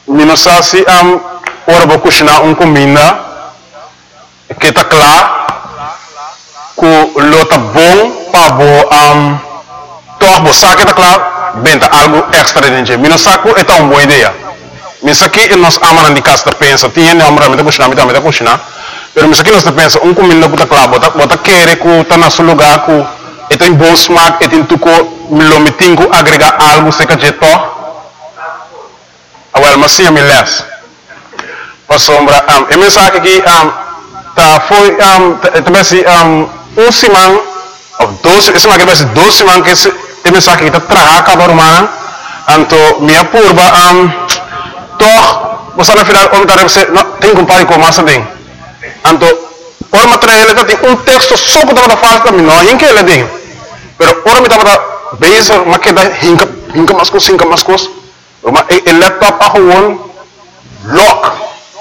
Minosasi ora bokushna comida que tá claro que lota bom para bo toch bo saque tá claro benta algo extra dentro. Minosaku é uma boa ideia. Misaki nós amamos de casa pensa tinha não amamos de kushna, pero misaki nós pensa comida que tá claro bota querer que tá na seu lugar que tem bom smaak tem tuco milomitingo agregar algo seca de to. Awal masih milas. Pasombra mensagem aqui tá foi também simang of 12 esse mais que 12 simang que tem mensagem que tá traga para rumana anto minha purba toh você na final tem compare com massa tem anto por material ele tem texto só que tá fácil também não em que ele tem pero ora me tá base maqueda hinka mascos Roma el laptop ako lock.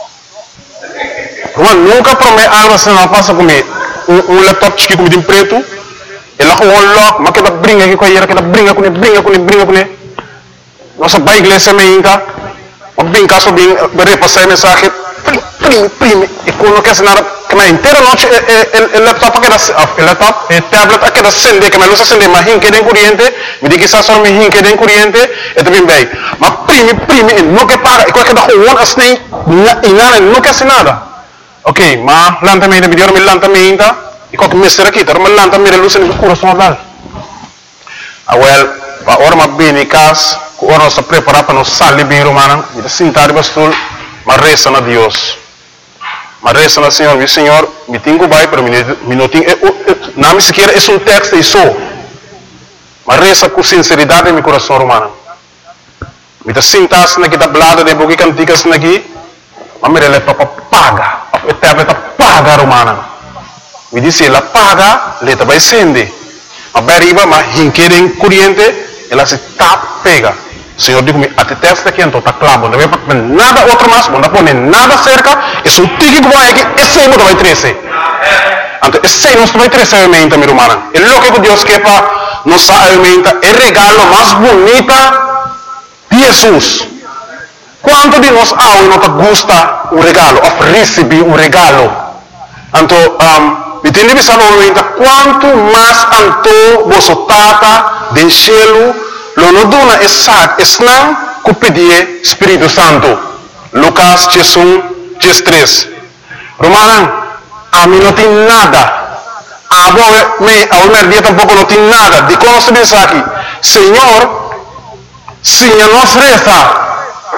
Roma nunca promete algo se não passa comigo. Laptop chique como de preto. Ele ako lock, mas que tá brinca aqui com a que tá brinca com ele. Nossa bike igreja me inca. Mas bem caso bem repassar mensagem. Prime. E quando quer nada que na inteira noite el laptop que el laptop el tablet que da sende que me lusa sende mas hinque den corriente me diz que só me hinque den corriente e também bem mas prime não que para e qualquer da one asnei e nada não quer nada ok mas lentamente video me lentamente e qualquer mestre aqui mas lentamente lusa no coração dal well a hora mas bem cas hora nós preparar para nós sair bem romana e sentar bastul mas reza na Deus. Mas reza na Senhor, meu Senhor, me tenho vai para mim não tenho não me sequer é um texto isso. Mas reza com sinceridade em meu coração romano. Me tá sentas na que tá blada de boca canticas na aqui, mas me rela para paga, a paga romana. Me disse ela paga, leta vai sende. Mas beriba, mas hinquerem corriente, ela se tap pega. Senhor digo me até testa aqui então tá claro, não vai nada outro mais, não pode nada cerca, isso tique que vai aqui, esse aí não vai trece. Então esse aí não vai trece aumenta meu irmão. É louco que Deus quer para nos aumenta, é regalo mais bonita de Jesus. Quanto de nós não te gusta o regalo, of receber um regalo. Então entende que sabe aumenta quanto mais anto você tata de cielo lo noduna esat esnang kupidie Espírito Santo. Lucas 3. Romanan, a mim não tem nada. A minha dia tampouco não tem nada. De como se diz aqui, Senhor, se nos reza,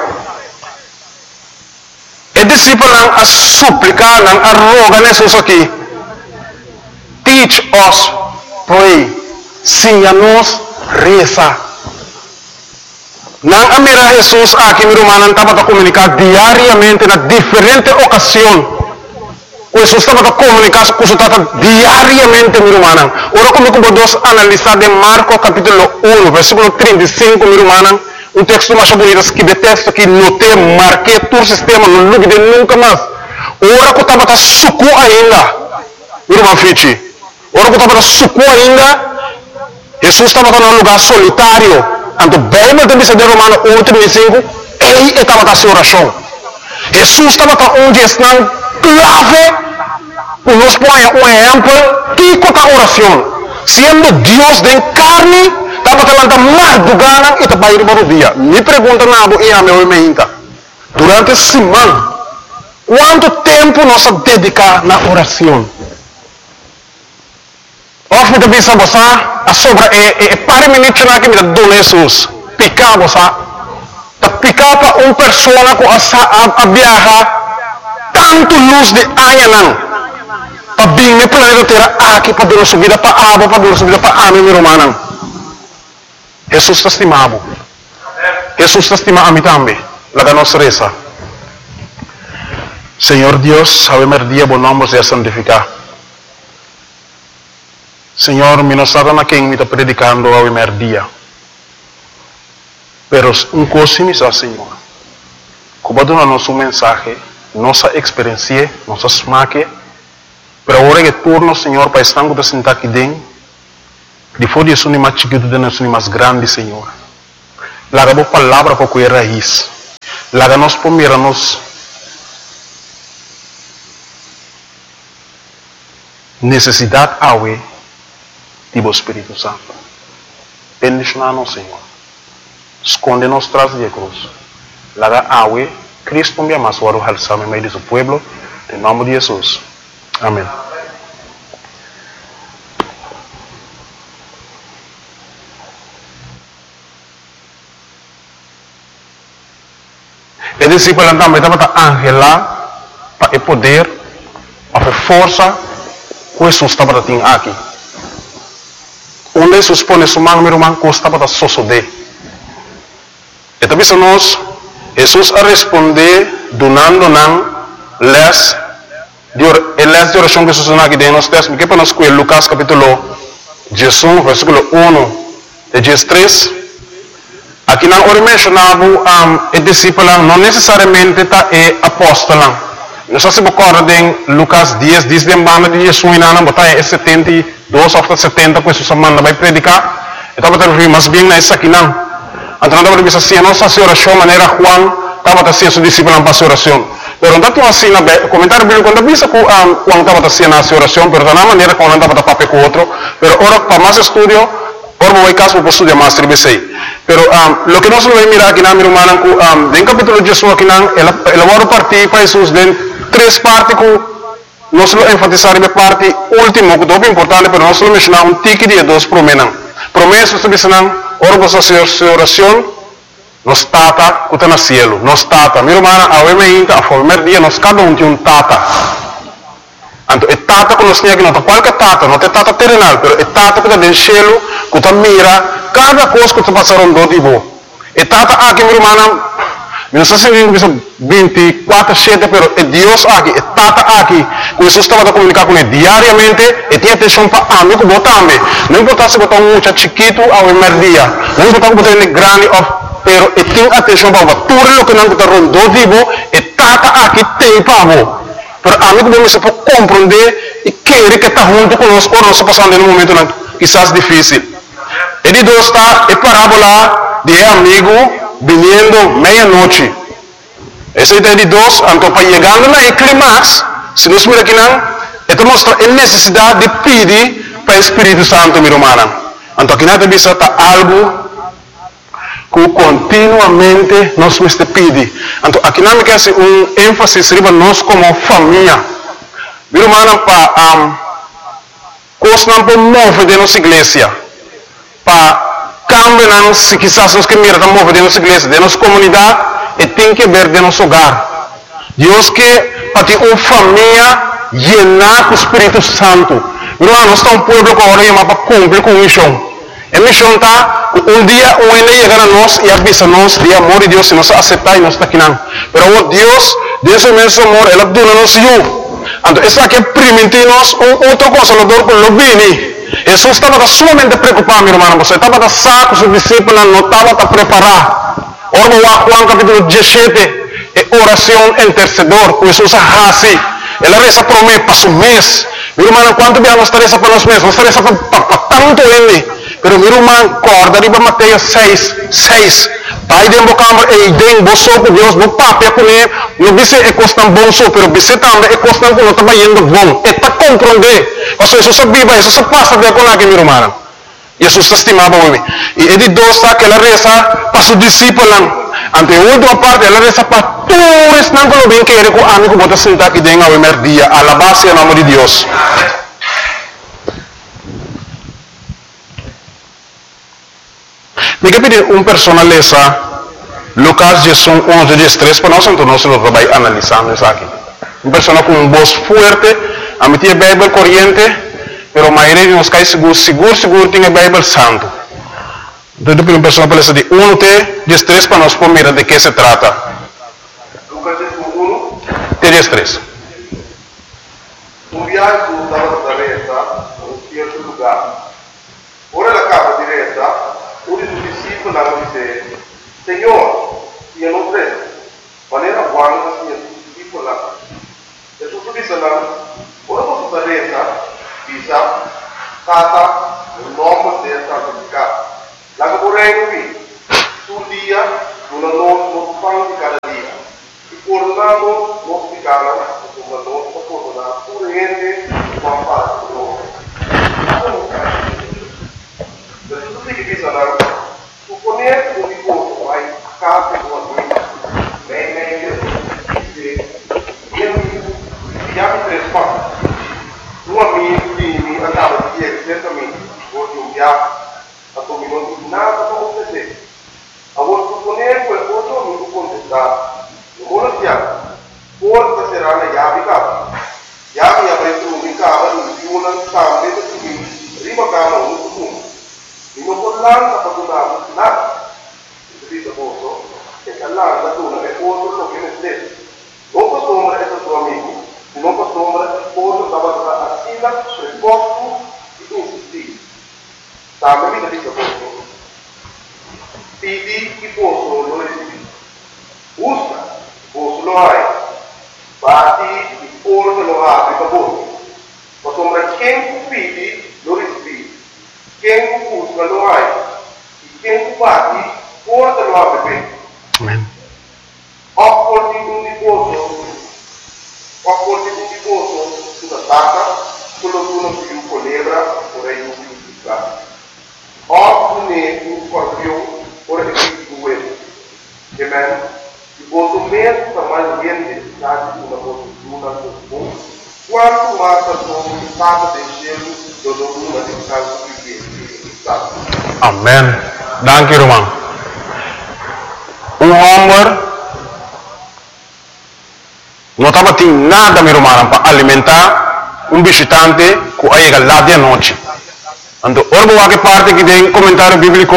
e discípulo a suplicar, a rogar Jesus aqui, teach us, pray, se nos reza. Nang amira Jesus aqui mi romano estava a comunicar diariamente na diferente ocasião. Jesus estava a comunicar com o diariamente mi romano. Ora como podemos analisar de Marcos capítulo 1, versículo 35 mi romano, um texto mais bonito que de texto que notei, marquei todo o sistema, não lugue de nunca mais. Ora que estava a suco ainda, mi romano Fichi. Ora que estava a suco ainda, Jesus estava em um lugar solitário. Anto bem mas também se de Romano 1:35 ele estava na sua oração. Jesus estava onde está clave para nos pôr um exemplo que conta a oração. Sendo Deus de carne, estava falando mais do gana e estava indo para o dia. Me pergunta nada e a meu irmão durante a semana quanto tempo nós dedicamos na oração? Of me também sabe a sobra para minutos na que me dá Jesus picar você tá picar para pessoa com a viajar tanto luz de aia não para bem me planeta terra aqui para dar subida para água para dar subida para a meu romano Jesus está estimado Jesus está estimado a mim também laga nos reza Senhor Deus sabe merdia bom nome seja santificado Senhor, mi non stata na quem mi sta predicando a merdia. Pero un cosa mi sa, Senhor. Como dona nosso mensagem, nossa experiência, nossa smaque, pero ora que turno, Senhor, para estar com sentar aqui dentro, depois de isso, mais chiquito, de nós, mais grande, Senhor. Larga a palavra para que é raiz. Laga nos pomiranos necessidade awe do Espírito Santo. Bendicionar-nos, Senhor. Esconde-nos tras de cruz. Laga awe, Cristo me ama, suaro halsame meio de su pueblo. Em nome de Jesus. Amém. E discípulo também estava angela para o poder, para a força que Jesus estava tendo aqui. Onde Jesus põe sua mão, meu irmão, que estava sosodé. E também nós, Jesus a responder, donando les de oração que Jesus aqui dentro nos textos, que para nós com Lucas capítulo 11, versículo 1 e 13. Aqui não ora mencionava o discípulo não necessariamente é apóstolo. Não sei se você recorda em Lucas 10, diz de manda de Jesus e não botar é 72 ou 70 que Jesus manda vai predicar. Então você vai mas bem nessa aqui não. Então não vai ser nossa oração maneira Juan estava fazendo seu discípulo para a oração. Pero não está assim na comentário bíblico quando visa que Juan estava fazendo a oração, pero da maneira como não estava tapando com outro. Pero ora para mais estudio, ora vai caso para estudar mais tribesei. Pero lo que nós vamos mirar aqui na minha irmã, em capítulo 18 aqui não, ela vai partir para Jesus de 3 partes que nós vamos enfatizar na parte última, que é muito importante, pero nós vamos mencionar tique de 2 promessas. Promessas que dizem, ora para a oração, nos tata que está no cielo, nos tata. Minha irmã, a primeiro dia, nós cada tem tata. Então, é tata que nós temos aqui, não é qualquer tata, não é tata terrenal, mas é tata que está no cielo, que está mira cada coisa que está passando do tipo. É tata aqui, minha irmã, não sei se 24/7, mas é Deus aqui, é tata aqui, que Jesus estava a comunicar com ele diariamente, e tinha atenção para a amigo botar-me. Não importa se botar muito chiquito ao primeiro dia, não importa se botar ele grande, pero e tem atenção para tudo o que não está rondando tipo, e tata aqui tem para você. Pero amigo bom, você pode compreender e querer que está junto conosco, ou não está passando em um momento quizás difícil. E de 2 está a parábola de amigo vindo meia-noite. Essa é de 2, então para chegar na clímax, se nós miramos aqui não, então mostra a necessidade de pedir para o Espírito Santo, minha irmã. Então aqui nada bisa está algo que continuamente nós temos que pedir. Então aqui não quer ser ênfase sobre nós como família. Minha irmã, para coisas não podemos mover de nossa igreja. Para cambiar, se quizás nós queremos mover de nossa igreja, de nossa comunidade, e tem que ver de nosso hogar. Deus quer para ter uma família llena com o Espírito Santo. Minha irmã, nós estamos um povo que agora chama para cumprir com a missão. A missão está, dia o ele chegar a nós e avisa nós de amor de Deus, se nós aceitar e nós está aqui não. Pero Deus, desse imenso amor, Ele dona-nos eu. Então, essa aqui permite-nos outro consolador por lo bem. Jesus estava sumamente preocupado, meu irmão. Você estava a saco, os discípulos não estavam a preparar. Ora, Juan capítulo 17, é oração intercedor, que Jesus faz. Ela reza por mim, para o mês. Meu irmão, quanto bem nós reza para os meses? Nós reza para tanto ele. Pero meu irmão, corda, riba Mateus 6. Pai de embocambre, e den boso com Deus, bo papia com ele, não disse é costan bom so, pero disse também é costan com não está indo bom. É para compreender. Mas Jesus sabia, Jesus passa de com aqui, meu irmão. Jesus estimava o homem. E ele doce que ela reza para os discípulos. Ante a última parte, ela reza para todos, não que bem que ele com amigo bota sentar aqui dentro ao primeiro dia, a la base em nome de Deus. Me pedir personaleza Lucas 11:13 para nós, então nós vamos analisar isso aqui. Persona com voz forte, a meter a Bíblia corrente, pero a maioria de nós cai seguro tem a Bíblia santo. Então, uma pessoa pode de 1:13 para nós mirar de que se trata. Lucas 1:13. Viaggio dalla retta, un certo lugar. Ora la capa di retta, uno dei discepoli disse, Signore, io non credo, ma era buono che sia discepolo. E su disse, ora posso fare retta, bisa, kata, un uomo deve santificare. La che vorrei qui, sul dia, non fanno di cada dia. Tornamos nos ficaram, como nós podemos dar por gente, uma parte do nosso. Mas tudo que precisa dar, suponer que o divorcio vai casa de uma coisa, já me três passos. Um amigo que acaba de ir certamente, hoje um dia, a dominou de nada para oferecer. Agora, suponer que o outro amigo contestar, no mundo de ano, porta será na llave casa. Llave abre tudo em casa, no viúna, também da subir, rima cama, no segundo. E não pode lançar para donar nada. Isso diz a bolsa, que a lança dona é outro do que necessita. Não costuma esse seu amigo, não costuma outro trabalhar assina, resposto e insistir. Também me diz a bolsa. Pedi e bolso não recebi. Busca, bolso não há. Bate e porta não abre para bolso. Mas quem pede não recebi. Quem busca não há. E quem bate, porta não abre bem. Amém. Opportunity di poso sulla tata, solo tu non più colebra, ora io più picca. Oppure un scorpione, ora è più due. Amen. Il poso mesmo tamanho grande, sabe, una poso luna, bom. Quanto mais a sua estado de gelo, do luna de caso que está. Amen. Dank je, Roman. Homem não estava tendo nada, meu irmão, para alimentar visitante que chega lá de noite. Então, outra parte que tem comentário bíblico,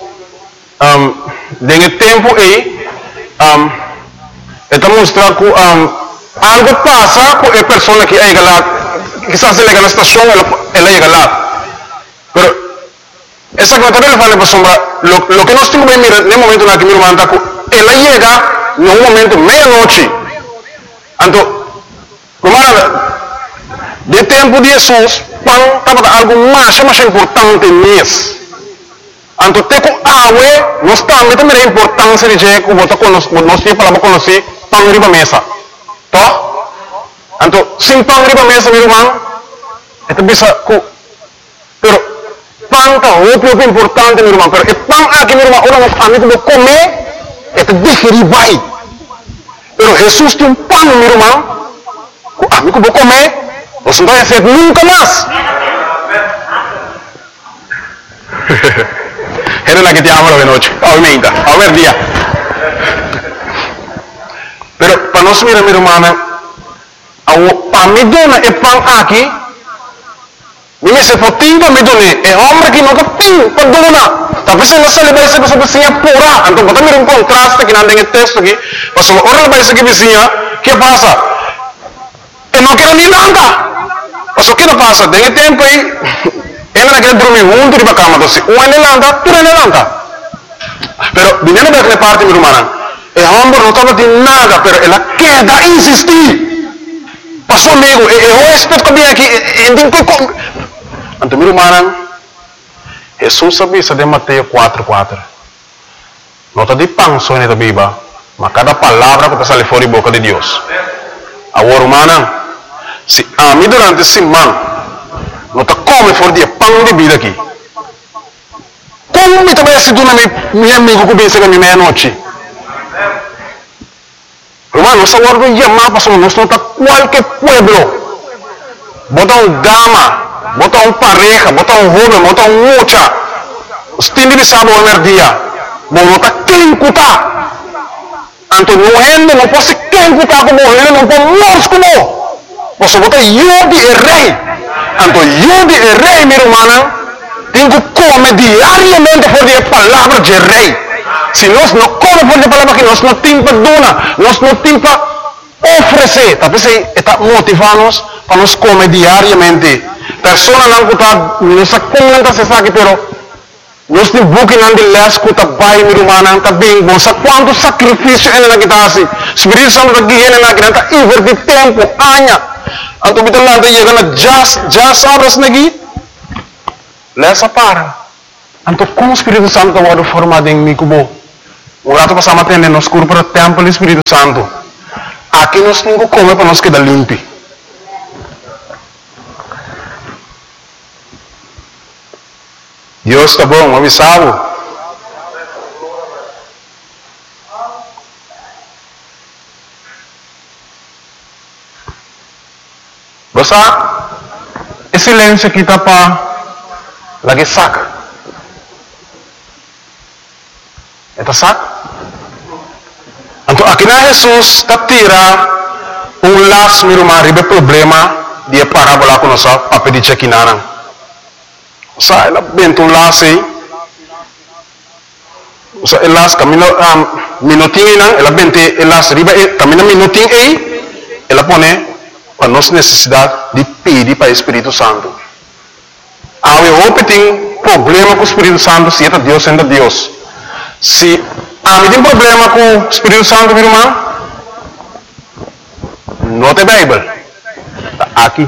tem tempo aí, está mostrando que algo passa com a pessoa que chega lá, quizás ele chega na estação, ela chega lá. Mas, essa comentário ele fala para sombra, lo que nós temos que ver no momento na que meu irmão está, ela chega no momento meia-noite. Então, de tempo de Jesus, pão estava algo mais importante mesmo. Então, tem que água, nós também a importância de que nós temos para conhecer pão riba mesa. Tá? Então, sem pão riba mesa, meu irmão, é bisa que, pero pão é muito importante, meu irmão. Pero pão aqui, meu irmão, a mim que comer, é digerir bem. Pero Jesus tem pão, meu irmão. A mim que vou comer, você não vai ser nunca mais. Era la que te amo de noche, obviamente, a ver día. Pero para nós, meu irmão, para mim dona é pão aqui. Mimi se potinho me dona é homem que nunca tem para dona. Tapi se nós vai ser pessoa vizinha pura. Então, bota um contraste que não tem texto aqui. Mas o orang vai ser vizinha, que passa? Eu não quero nem nada. Mas o que não passa? Tem tempo aí. Ela não quer dormir junto de cama. Então, um é levanta, tu é levanta. Pero, viniendo de aquela parte, meu irmão, o homem não estava de nada, pero ela quer insistir. Passou amigo, eu respeito que vem aqui. Então, meu irmão, Jesus sabia de Mateus 4:4. Não está de pão só na Bíblia, mas cada palavra que sai fora da boca de Deus. Agora, irmão, se a mim durante a semana não está come fora de pão de vida aqui. Como me também se tu na minha amigo que vem chegar na meia-noite? Irmão, nós agora vamos chamar para nós não está qualquer pueblo. Bota dama. Bota pareja, bota jovem, bota mucha. Os tindi de sábado ao dia. Bota quem cuta. Então não ende, não pode quem cuta como ele, não pode morrer como. Você bota Yudi e rei. Então Yudi e rei, meu irmão, tem que comer diariamente por a palavra de rei. Se nós não comemos por a palavra que nós não temos para donar, nós não temos para oferecer. Talvez está motivando-nos para nós comer diariamente. Persona não está, não se comenta se sabe, pero nós temos buque não de les que está bem, meu irmão, não está bem bom. Sabe quanto sacrifício ele não está assim? Espírito Santo está aqui, ele não está invertir tempo, anos. Então, kita lá chega na just horas nagi, lesa para. Então, como o Espírito Santo está formado em mim, como o rato passamos a ter nos corpo para o templo do Espírito Santo. aqui nós não comemos para nós quedar limpo. Deus está bom, avisado. Você, esse silêncio aqui está para lagi saca. Eta saca? Então, aqui na Jesus está tira laço meu irmão, ribe problema de parábola com nossa papo de chequinana. Você, ela bem laço aí. Você, laço caminho minutinho não, ela bem laço ribe caminho minutinho aí, ela põe para nossa necessidade de pedir para o Espírito Santo. Há um problema com o Espírito Santo, se é Deus, sendo Deus. Se há um problema com o Espírito Santo, meu irmão, não tem Bíblia. Está aqui.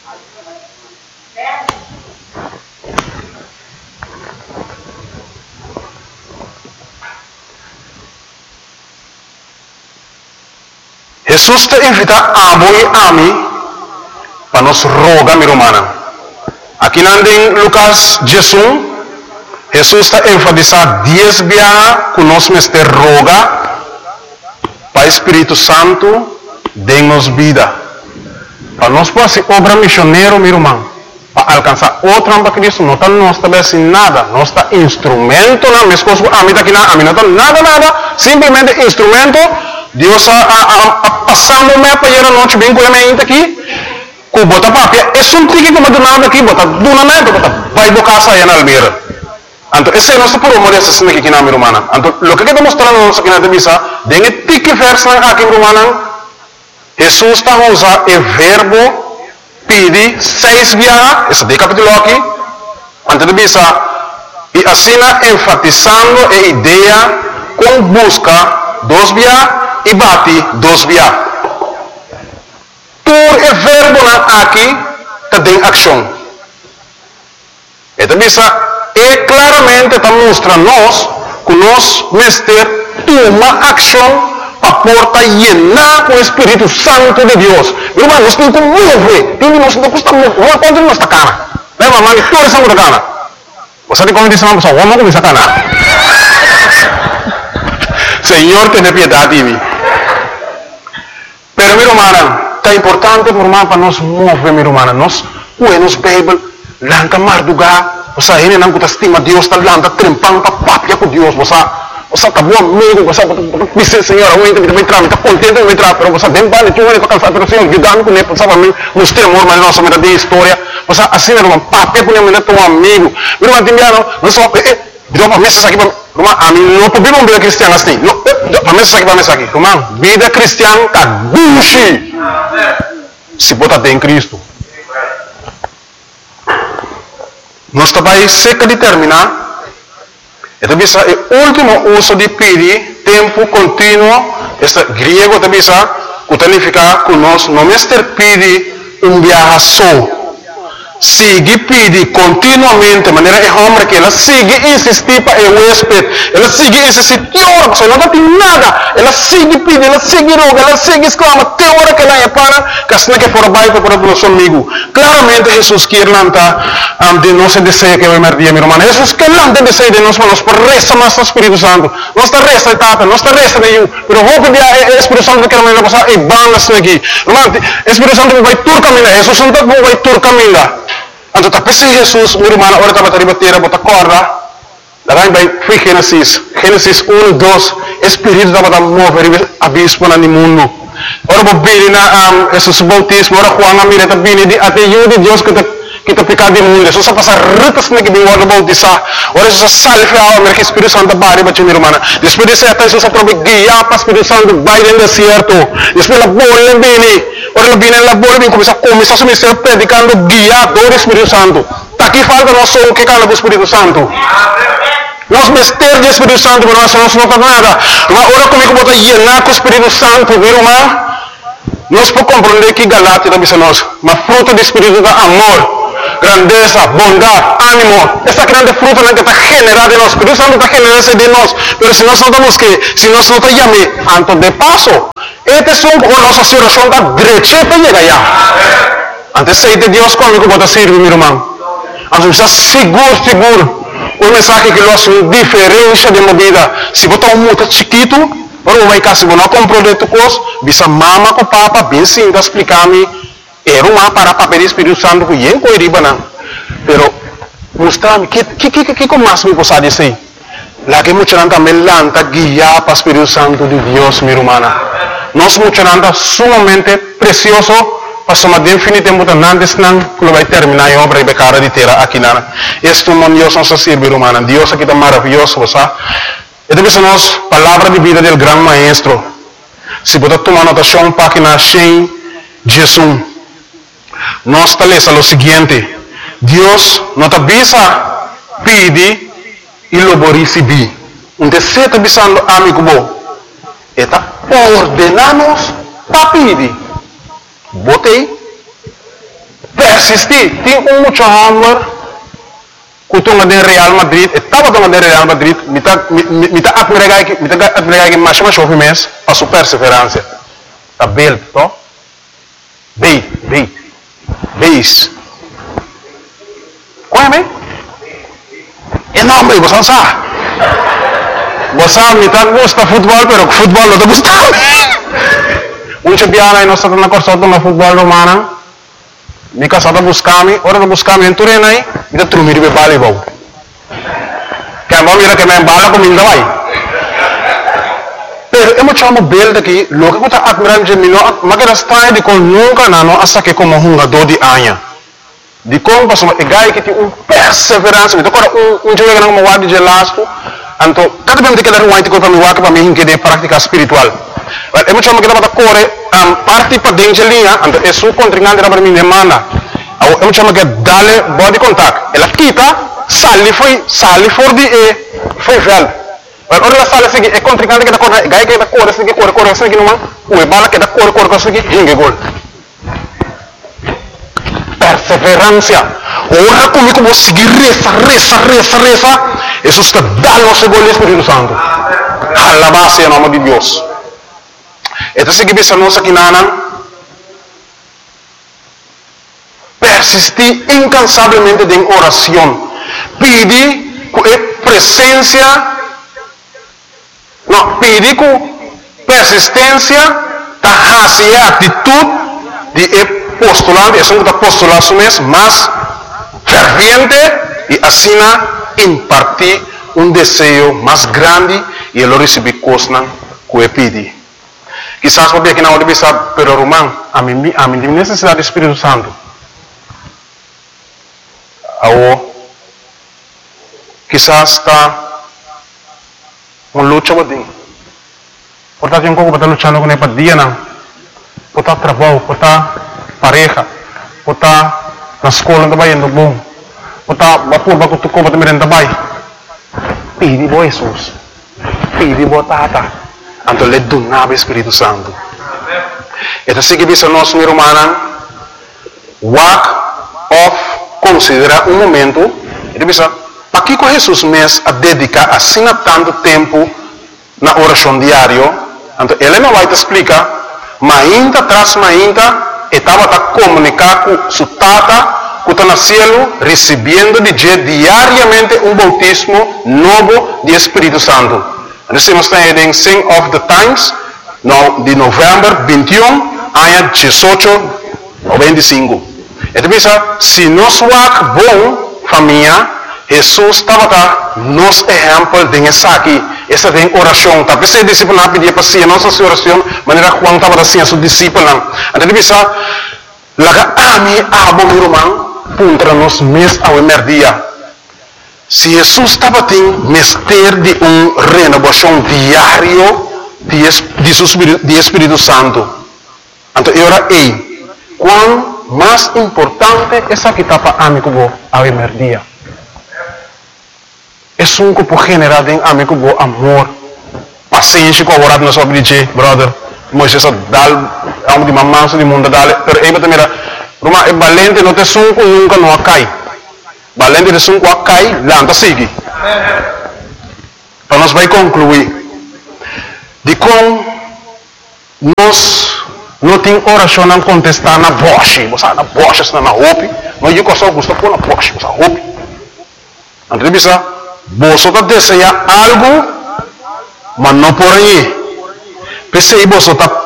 Jesus te invita a mim para nos rogar, meu irmão. Aqui em Lucas 11, Jesus está enfatizando 10 vezes que nós mestre roga para o Espírito Santo dê-nos vida. Para nós poder ser obra missionária, meu irmão, para alcançar outra para Cristo, não está nós também assim nada, nós está instrumento, não, minhas coisas, a mim não está nada, simplesmente instrumento. Deus passando me para ir a noite bem com a minha aqui, com bota papia, é um tique como do nada aqui, bota do nada, bota vai do casa aí na Almeida. Então esse é nosso problema essa cena aqui na minha irmã. Então o que está mostrando nós aqui na missa, dengue tique verso aqui minha irmã, Jesus está usando o verbo pedir 6 vezes, esse de capítulo aqui, antes de missa, e assim enfatizando a ideia com busca 2 vezes e bate 2 vezes. Por o verbo aqui tem ação. Então, é claramente está mostrando nós que nós mestre toma ação para porta llenar com o Espírito Santo de Deus. Meu irmão, nós temos que mover. Nós não custa mover. Uma coisa não está cara. Leva a mão e toda essa coisa cara. Você tem como dizer uma pessoa, vamos começar a cara. Senhor, tenha piedade de mim. Pero, meu irmão, está importante para nós mover, meu irmão. Nós, nos Bíblia, lanca mardugar, você ainda não estima Deus, está lanca trempando para papia com Deus, você está bom amigo, você diz, Senhor, eu vou entrar, está contente, eu vou entrar, mas você vem para tu vai cansar, mas Senhor, guiando com ele, sabe, nos tremor, mas nossa vida de história, você assim, meu irmão, papia com ele, teu amigo, meu irmão, Timiano, não só, deu uma mesa aqui, irmão, a mim não podemos vida cristiana assim, a mesa aqui, irmão, vida cristiana está gucci, se botar em Cristo. Nós também seca de terminar. Então, o último uso de pedir, tempo contínuo, este grego também significa que nós não mestre pedir viaje só. Sigue pedir continuamente, de maneira que homem que ela sigue insistir para o huésped, ela sigue insistir, teora, você não tem nada, ela sigue pedir, ela sigue roga, ela sigue exclama, teora que ela é para, que assim que for baixo para o nosso amigo. Claramente Jesus quer lançar de nosso desejo que vai merdir, meu irmão. Jesus quer lançar o desejo de nós para resta mais o Espírito Santo. Não está resta de tata, não está resta de eu, mas vou pedir o Espírito Santo que ela vai passar e bandas aqui. Irmão, o Espírito Santo vai tur caminhar, Jesus Santo vai tur caminhar. Então, tapi si Jesus, meu irmão, agora estava a bater, bota corda. Daí vai Gênesis 1, 2, Espírito estava a mover abismo no mundo. Ora, vou vir na Jesus bautismo, ora, Juan a mira, também, até eu de Deus que está picado no mundo. Jesus passa ritas na que vem o bautizar. Ora, Jesus salve a alma, que Espírito Santo bari, bate, meu irmão. Depois de ser, Jesus aprove guiar para o Espírito Santo, vai no deserto. Depois, a bola vem. Ora, ela vem na bola, vem começar a seu ministério predicando, guiado do Espírito Santo. Está aqui falta nós somos que cala do Espírito Santo. Nós mistérios do Espírito Santo, mas nós não temos nada. Ora, comigo, vou llenar com o Espírito Santo, meu irmão. Nós podemos compreender que Galatia também é nós. Mas fruto do Espírito é amor. grandeza, bondad, ánimo, esta grande fruta que está generada en nosotros. Espíritu Santo está generando de nosotros, pero si nosotros que, si nosotros llame antes de paso, este es un nuestra situación está derecha para llegar allá. Antes de Dios conmigo puede servir, mi hermano. Antes está seguro. Un mensaje que lo hace una diferencia de mi vida. Si vos estás muy chiquito, pero vai cá, se você não comprou de tu coisa, bisa mama com papa, bem sim, da explicar-me, era uma para papel do Espírito Santo que eu coiriba não. Pero mostrar-me que mais me possa dizer? Lá que muita gente também lanta guiar para o Espírito Santo de Deus, minha irmã. Nós muita gente sumamente precioso, passamos definitivamente antes não que vai terminar a obra e becara de terra aqui na. Este mundo Deus não se serve, irmã. Deus aqui está maravilhoso, você. Esta es la palabra de vida del gran maestro. Si puedes tomar notación, página 100, Jesús nos establece lo siguiente: Dios nos avisa, pide y lo va a recibir. Entonces, se está avisando a mi cubo, está ordenamos para pedir. Botei, persistir, tengo mucho amor. Kutungan din Real Madrid, estaba tungan din Real Madrid, mita admirar que mais chove mês para sua perseverança. Tá belo, to? Beis. Qual é, me? É nome, você não sabe. Você mita gosta futebol, pero futebol não te gusta. Biana e nós estamos na corção do futebol romana. Mi casa está buscando, ora está buscando en Turena aí, e está trumir de voleibol. Que vamos mira que me embala com minha vai. Pero eu me chamo bel daqui, logo que está admirando de mim, mas que está de com nunca não, hasta que como jogador de anha. De como passou, é gai que tem perseverança, então agora jogo que não me guarda de lasto, então cada vez que ele vai ter para me guardar para mim que de prática espiritual. Eu me chamo que está corre parte para dentro de linha, então é sua contrincante para mim demanda. Eu me chamo que dale body contact. Ela quita, sale for de foi velho. Ora ela sale assim, é contrincante que está corre, gai que está corre assim que não, o bala que está corre assim que hinge gol. Perseverança. Ora comigo vou seguir reza. Isso está dando o seu gol Espírito Santo. Alabado seja o nome de Deus. Então, se você não sabe nada, persistir incansavelmente em oração, pedir com presença, pedir com persistência, hacer atitude de postulante, é um postulado mais ferviente e assim impartir desejo mais grande e ele receber coisas que pedir. Quizás porque aqui não deve saber, pero Román, a mim tem necessidade do Espírito Santo. Quizás está uma luta por ti. Portanto, tem como estar lutando com ele para dia não. Por estar trabalho, por estar pareja, por estar na escola também indo bom, por estar vapor para tu compra também também. Pede bo Jesus, pede bo Tata. Então, ele donava o Espírito Santo. Então, se que você nós, minha irmã, walk off, considera momento, ele pensa, para que Jesus mesmo a dedicar assim tanto tempo na oração diária? Então, ele não vai te explicar, mas ainda atrás, estava a comunicar com sua tata, que está no céu, recebendo diariamente bautismo novo de Espírito Santo. Nós estamos em Sing of the Times, de novembro 21, ano 1895. Então, se nós somos bom família, Jesus estava nos exemplo de essa aqui, essa tem oração. Tapi se discípulo não pedia para si, nossa oração, maneira Juan estava assim a seu discípulo. Então, laga ami abo meu irmão, contra nós mês ao dia. Se Jesus estava tendo mestre de renovação diário de Espírito Santo, então era quão mais importante essa que está para amigo ao dia. É que por generar em amigo amor, paciência com a hora de nós brother, Moisés dal, amo de mamãe de mundo dale, pero aí também Roma, e valente não te sunco, nunca não cai. Valente te sunco a cai, lanta sigue. Então nós vai concluir. De como nós não tem oração não contestar na voz. Você na voz, você na roupa. Não é que só gosta pôr na voz, você roupa. Então bisa, você está desejando algo, mas não por aí. Pense aí, você está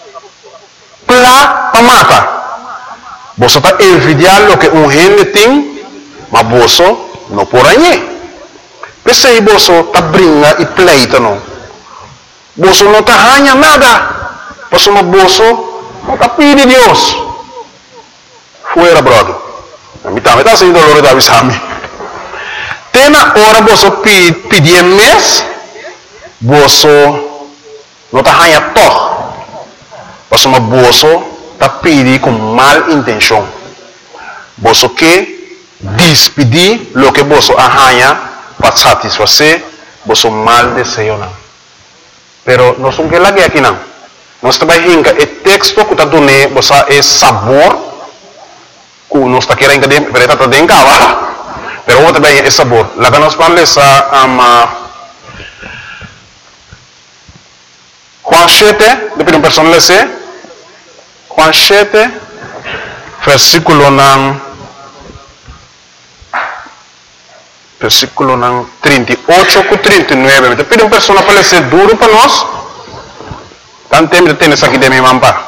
plá para matar. Você está envidiando o que gente tem, mas você não por aí. Pense aí, você está brincando e pleita não. Você não está ganhando nada. Você não está pedindo Deus. Fuera, brother. A mim também está sendo dolor da visão. Tem na hora você pedir mês, você não está ganhando todo. Você está pedindo com mal intenção. Você quer despedir o que você ganha para satisfazer você mal desejo. Pero nós não queremos aqui não. Nós também hinca o texto que está dando você é sabor que nós está querendo que está dando cá. Pero outro também é sabor. Lá que nós falamos Juan 7, depois uma pessoa lê Juan 7, versículo 38 a 39. Depois uma pessoa para ler duro para nós. Tanto tempo de ter isso aqui de minha mampa.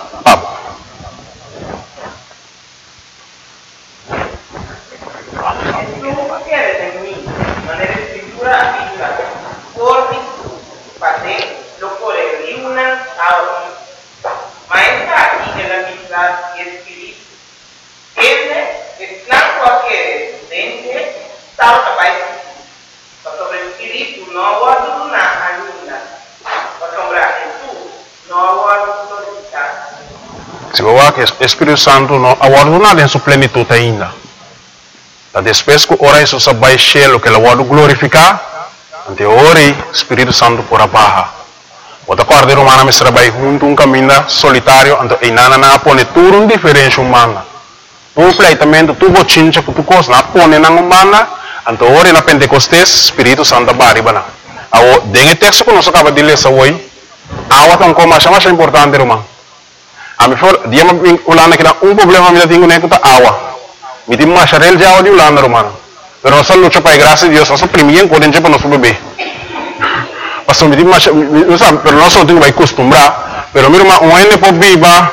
Se o Espírito Santo não aguarda nada em sua plenitude ainda. Depois que ora isso vai cheio que ele vai glorificar, ante ora o Espírito Santo por a barra. Outra quarta romana me vai junto um caminho solitário, ante e nana na pone tudo um diferente humana. Um pleitamento tu bochincha que tu cos na pone na humana, ante ora na Pentecostes Espírito Santo baribana. Ao dengue texto que nós acaba de ler hoje, awa tão como mais importante romano. A mim for dia me ulana que um problema me tenho nem que água. Me tem mais arel de água de ulana romano. Pero nós luta para a graça de Deus, nós primeiro podem para nosso bebê. Mas me tem mais, não sabe, pero nós não temos que acostumbrar. Pero mira um ene por viva.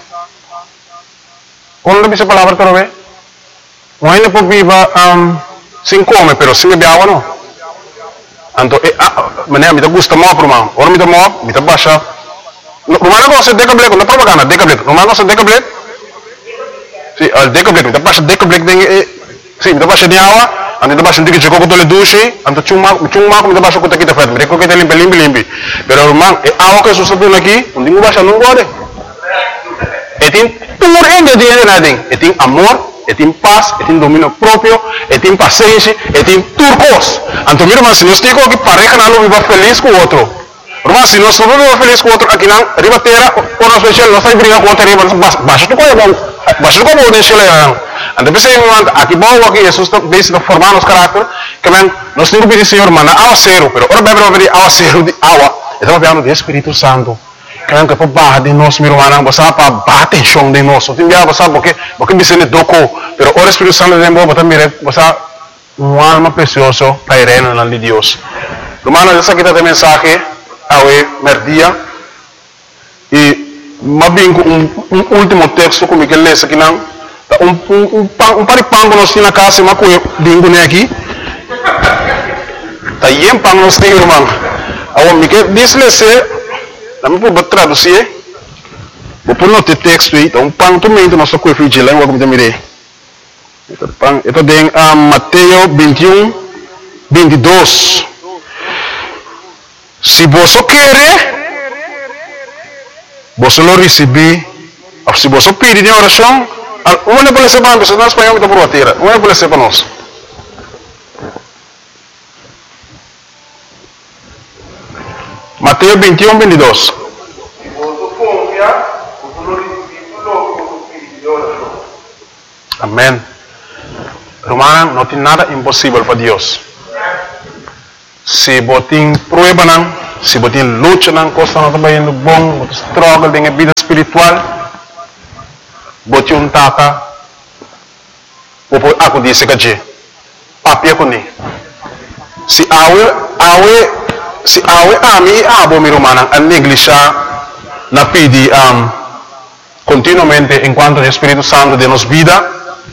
Quando dice palavra para ver? Um ene por viva sem comer, pero sem beber água não. Então, me gusta mais por mim. Ora me dá baixa. Rumano ko sa Decablet, na propaganda, Decablet. Rumano sa Decablet? Si, al Decablet, mita pa sa Decablet ding si, mita pa sa diawa, ando pa sa digi ko ko tole dushi, ando chuma ko mita pa sa ko kita fet, mire ko kita limpi. Pero rumang awa ko susunod lagi, hindi mo ba siya nung gode? Etin puro ingrediente natin, etin amor, etin paz, etin dominio propio, etin paciencia, etin turcos. Anto mira mas nos digo que pareja na lo viva feliz com outro. Mas se nós não vamos feliz com outro aqui na ribateira, por nós especial nós vai brigar com outra riba, baixo tu coisa bom, baixo tu como deixa lá. Anda pensei aqui bom aqui Jesus está bem se formar nos caráter, que nós temos que pedir Senhor mana awa zero, pero ora bebe pedir awa zero de awa. Estamos falando do Espírito Santo. Que para barra de nós, meu irmão, você para bater chão de nós. Tem dia você porque me sente doco, pero ora Espírito Santo de novo também você uma alma preciosa para ir na de Deus. Irmão, essa aqui está a mensagem. Awe merdia e mabingo um último texto como que lê aqui não um paripango nós na casa mas com bingo né aqui tá yem pang nós tem irmão awe me que diz lê se não me pode traduzir vou pôr no texto aí um pang também nós só com fiji lá como te mirei então pang itu tem Mateus 21 22. Se você quer, você não receber. Se você pedir de oração, uma não pode ser para nós, nós espanhol está por a terra. Uma não pode ser para nós. Mateus 21, 22. Se você confia, você não recebe logo o pedido de oração. Amém. Romana, não tem nada impossível para Deus. Se botem prueba, se botem luta, costa não está indo bom, botem struggle na vida espiritual, botem tata, aku disse que papi com ni. Se awe ami abo mi romana a neglijar na pedi continuamente enquanto o Espírito Santo de nos vida.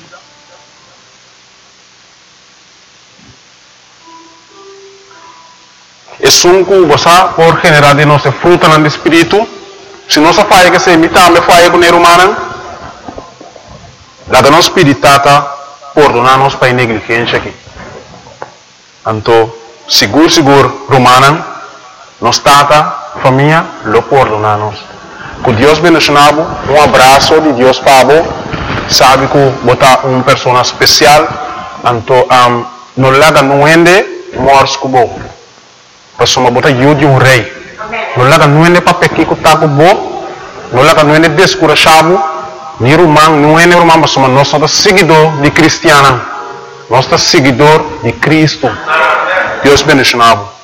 Es un cosa por generar de nuestra fruta en el espíritu. Si no se falla que se imita, me falla con el humano. La que nos spiritata perdonarnos para negligencia aquí. Entonces, seguro, romana, nos tata, familia, lo perdonamos. Que Dios bendicionado, un abrazo de Dios para sabe que bota una persona especial, entonces, no le haga nuende, mors como Pasoma bota yudi un rei. Non la nuene pa pekki ko tapo bo. Non la nuene descurachabu. Ni rumang nuene rumang pasoma nostra seguidor di cristiana. Nostra seguidor di Cristo. Deus bendicionado.